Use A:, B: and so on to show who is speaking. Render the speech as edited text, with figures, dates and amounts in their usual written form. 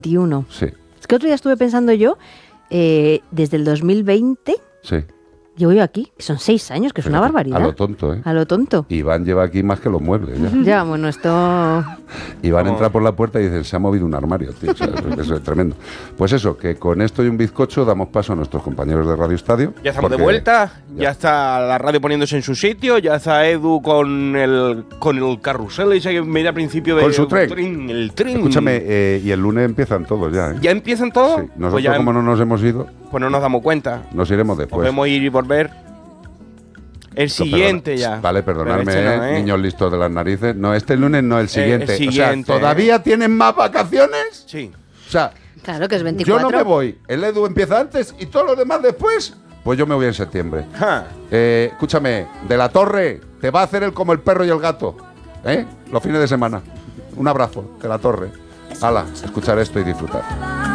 A: 21.
B: Sí.
A: Es que otro día estuve pensando yo, desde el 2020...
B: Sí.
A: Llevo yo aquí, que son 6 años, que es una barbaridad.
B: A lo tonto, ¿eh?
A: A lo tonto.
B: Iván lleva aquí más que los muebles, ya.
A: Ya, bueno, esto...
B: Iván entra por la puerta y dice, se ha movido un armario, tío. O sea, eso es tremendo. Pues eso, que con esto y un bizcocho damos paso a nuestros compañeros de Radio Estadio.
C: Ya estamos de vuelta, ya está la radio poniéndose en su sitio, ya está Edu con el carrusel ese que me da al principio de...
B: Con su tren.
C: El tren.
B: Escúchame, y el lunes empiezan todos ya, ¿eh?
C: ¿Ya empiezan todos?
B: Sí. Nosotros,
C: Pues ya,
B: como no nos hemos ido,
C: pues no nos damos cuenta.
B: nos iremos después.
C: Podemos ir y volver. El siguiente ya.
B: Vale, perdonadme,
C: Pero este no,
B: niños listos de las narices. No, este lunes no, el siguiente.
C: siguiente,
B: O sea, ¿todavía tienen más vacaciones?
C: Sí.
B: O sea,
A: Claro, que es 24.
B: yo no me voy. El Edu empieza antes y todos los demás después. Pues yo me voy en septiembre.
C: Ja.
B: Escúchame, de la Torre, te va a hacer el como el perro y el gato. Los fines de semana. Un abrazo, de la Torre. Hala, escuchar esto y disfrutar.